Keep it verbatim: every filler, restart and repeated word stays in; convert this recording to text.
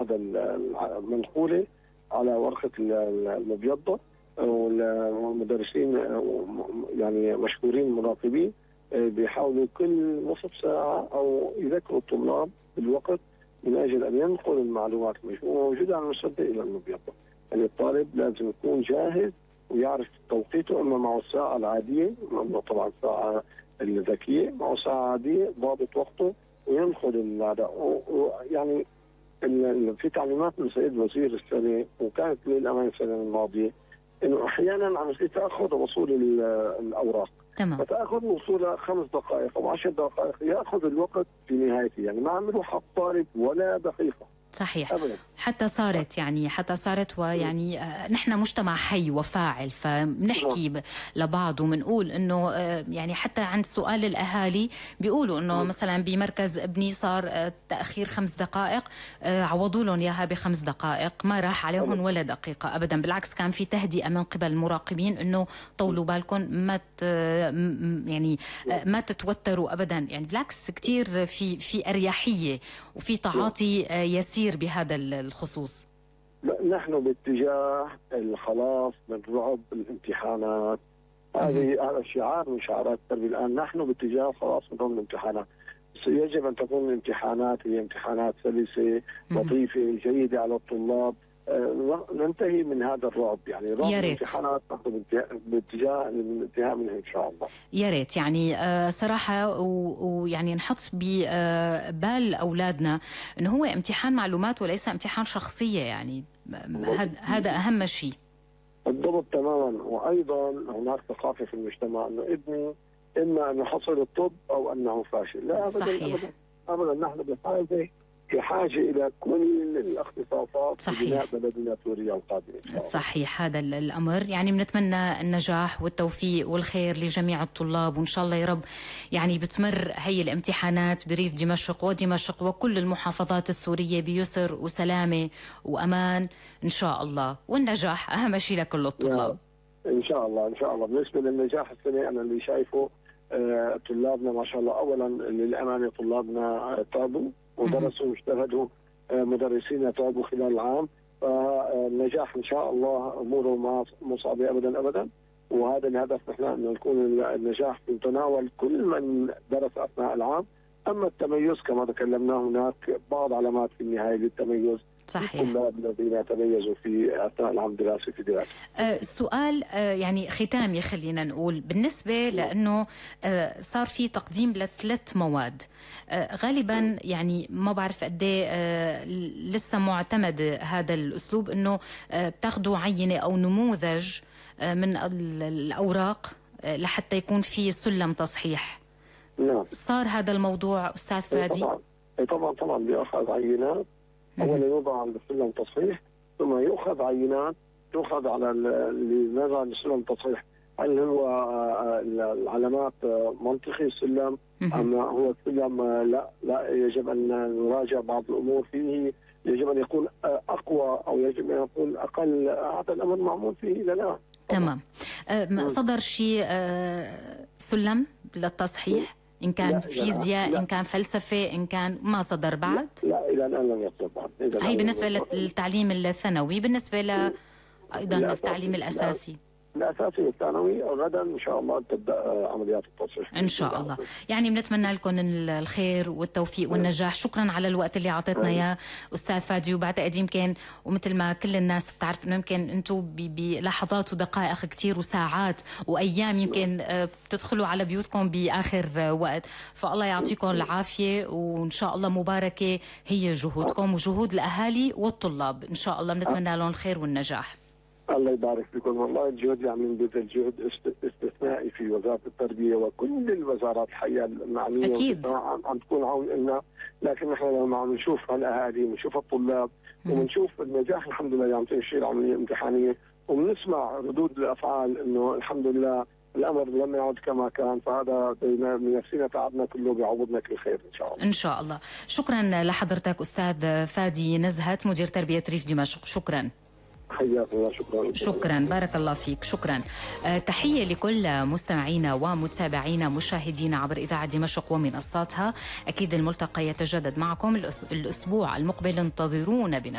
هذا المنقولة على ورقة المبيضة، والمدرسين يعني مشهورين مراقبين بيحاولوا كل نصف ساعة أو يذكروا الطلاب بالوقت من أجل أن ينقل المعلومات الموجودة على المسودة إلى المبيضة. يعني الطالب لازم يكون جاهز ويعرف توقيته، إما معه الساعة العادية، طبعا الساعة الذكية، معه ساعة عادية ضابط وقته وينقل هذا. يعني في تعليمات من سيد وزير السنة، وكانت للأمانة السنة الماضية، إنه أحيانا عم يصير تأخذ وصول الأوراق، تمام، فتأخذ وصولها خمس دقائق أو عشر دقائق، يأخذ الوقت في نهايته، يعني ما عم يروح على الطالب ولا دقيقة. صحيح أبدا. حتى صارت يعني حتى صارت ويعني آه نحن مجتمع حي وفاعل، فبنحكي لبعض وبنقول انه آه يعني حتى عند سؤال الاهالي بيقولوا انه مثلا بمركز ابني صار آه تاخير خمس دقائق، آه عوضوا لهم اياها بخمس دقائق، ما راح عليهم ولا دقيقه ابدا، بالعكس كان في تهدئه من قبل المراقبين انه طولوا بالكم، ما يعني آه ما تتوتروا ابدا، يعني بالعكس كثير في في اريحيه وفي تعاطي آه يسير بهذا الخصوص. نحن باتجاه الخلاص من رعب الامتحانات، هذه هذا شعار من شعارات التربيه الان، نحن باتجاه الخلاص من رعب الامتحانات. يجب ان تكون الامتحانات هي امتحانات سلسه لطيفه جيده على الطلاب، أه ننتهي من هذا الرعب، يعني رعب الامتحانات نحن باتجاه الانتهاء منها ان شاء الله. يا ريت يعني آه صراحه، ويعني نحط ببال اولادنا انه هو امتحان معلومات وليس امتحان شخصيه، يعني هذا اهم شيء. بالضبط تماما. وايضا هناك ثقافه في المجتمع انه ابني اما انه حصل الطب او انه فاشل، لا ابدا. صحيح. ابدا ابدا، نحن بحاجه بحاجه الى كل الاختصاصات في بناء بلدنا سوريا القادمه. صحيح هذا الامر، يعني بنتمنى النجاح والتوفيق والخير لجميع الطلاب، وان شاء الله يا رب يعني بتمر هي الامتحانات بريف دمشق ودمشق وكل المحافظات السوريه بيسر وسلامه وامان ان شاء الله، والنجاح اهم شيء لكل الطلاب. ان شاء الله ان شاء الله. بالنسبه للنجاح السنه انا اللي شايفه آه طلابنا ما شاء الله، اولا للامانه طلابنا تعبوا ودرسوا واجتهدوا، آه مدرسين تعبوا خلال العام، فالنجاح ان شاء الله اموره ما مو صعبه ابدا ابدا، وهذا الهدف نحن انه يكون النجاح في متناول كل من درس اثناء العام. اما التميز كما تكلمنا، هناك بعض علامات في النهايه للتميز. صحيح. الطلاب الذين تميزوا في اثناء العام الدراسي في دراسه. أه سؤال أه يعني ختامي خلينا نقول، بالنسبه لانه أه صار في تقديم لثلاث مواد، أه غالبا يعني ما بعرف قد ايه أه لسه معتمد هذا الاسلوب، انه أه بتاخذوا عينه او نموذج أه من الاوراق أه لحتى يكون في سلم تصحيح. نعم. صار هذا الموضوع استاذ فادي؟ طبعا طبعا طبعا بياخذ عينات، اولا يوضع على سلم تصحيح، ثم يؤخذ عينات تؤخذ على اللي نزل لسلم تصحيح، هل هو العلامات منطقي السلم ام هو السلم لا لا يجب ان نراجع بعض الامور فيه، يجب ان يكون اقوى او يجب ان يكون اقل، هذا الامر معمول فيه الى الان. تمام. أه صدر شيء أه سلم للتصحيح؟ إن كان فيزياء، إن كان فلسفة، إن كان ما صدر بعد؟ لا إلى الآن لم يصدر بعد. هي بالنسبة للتعليم الثانوي، بالنسبة ل أيضا التعليم الأساسي. الأساسي والثانوي غدا إن شاء الله تبدأ عمليات التصحيح. إن شاء الله. يعني بنتمنى لكم الخير والتوفيق والنجاح. شكرا على الوقت اللي عطيتنا إياه أستاذ فادي، وبعتقد يمكن ومثل ما كل الناس بتعرف إنه يمكن أنتم بلحظات ودقائق كتير وساعات وأيام يمكن بتدخلوا على بيوتكم بآخر وقت، فالله يعطيكم العافية، وإن شاء الله مباركة هي جهودكم وجهود الأهالي والطلاب، إن شاء الله بنتمنى لهم الخير والنجاح. الله يبارك فيكم. والله الجهد يعني بذل جهد استثنائي في وزاره التربيه وكل الوزارات الحقيقه المعنيه. اكيد عم تكون عون لنا، لكن نحن لما عم نشوف هالاهالي ونشوف الطلاب ونشوف النجاح الحمد لله عم تمشي العمليه الامتحانيه، وبنسمع ردود الافعال انه الحمد لله الامر لم يعد كما كان، فهذا بنفسنا تعبنا كله بيعوضنا كل خير ان شاء الله. ان شاء الله. شكرا لحضرتك استاذ فادي نزهت مدير تربيه ريف دمشق. شكرا. حياك الله. شكرا. شكرا بارك الله فيك. شكرا. أه تحية لكل مستمعينا ومتابعينا مشاهدينا عبر إذاعة دمشق ومنصاتها. أكيد الملتقى يتجدد معكم الأسبوع المقبل، انتظرونا بنفس